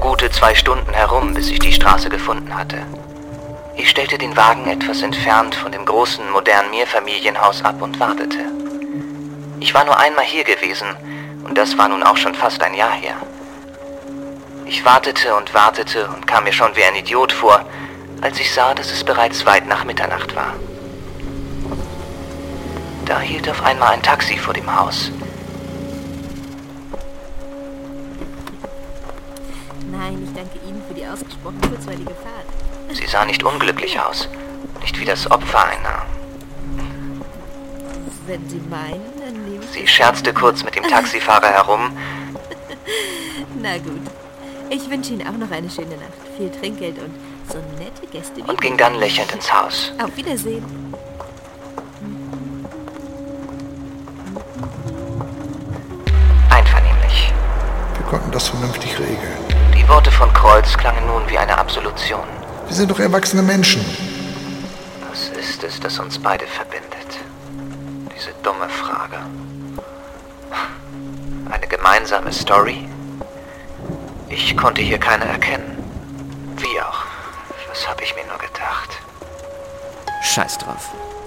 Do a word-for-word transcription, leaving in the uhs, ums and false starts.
gute zwei Stunden herum, bis ich die Straße gefunden hatte. Ich stellte den Wagen etwas entfernt von dem großen, modernen Mehrfamilienhaus ab und wartete. Ich war nur einmal hier gewesen und das war nun auch schon fast ein Jahr her. Ich wartete und wartete und kam mir schon wie ein Idiot vor, als ich sah, dass es bereits weit nach Mitternacht war. Da hielt auf einmal ein Taxi vor dem Haus. Nein, ich danke Ihnen für die ausgesprochen kurzweilige Fahrt. Sie sah nicht unglücklich aus, nicht wie das Opfer einer. Wenn Sie meinen, dann nehme ich... Sie scherzte kurz mit dem Taxifahrer herum. Na gut. Ich wünsche Ihnen auch noch eine schöne Nacht. Viel Trinkgeld und so nette Gäste wie... Und ging dann lächelnd ins Haus. Auf Wiedersehen. Einvernehmlich. Wir konnten das vernünftig regeln. Die Worte von Kreuz klangen nun wie eine Absolution. Wir sind doch erwachsene Menschen. Was ist es, das uns beide verbindet? Diese dumme Frage. Eine gemeinsame Story? Ich konnte hier keine erkennen. Wie auch? Was habe ich mir nur gedacht? Scheiß drauf.